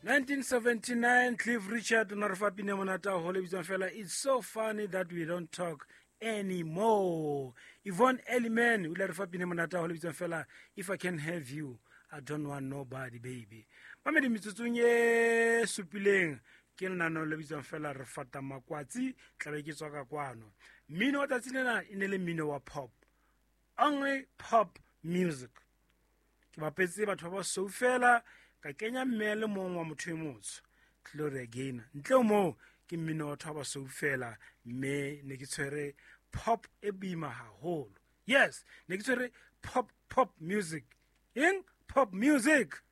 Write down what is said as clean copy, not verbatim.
1979, Cliff Richard Narfapine Monata Holibizon fella. It's so funny that we don't talk anymore. Yvonne Elliman, Ularfapine Monata Holibizon fella. If I can have you, I don't want nobody, baby. Mamedi Mitsutunye Supileng. Kenano Lebizon fella Rafata Makwati, Klavekiswaka Kwano. Mino Tatina inele mino wa pop. Only pop music. Kibapetse batho ba so fela ka kenya mmele mo wa motho emotso tlore again ntle mo ke mmino batho ba so fela me ne ke tshwere pop e bima haholo. Yes, ne ke tshwere pop music in pop music.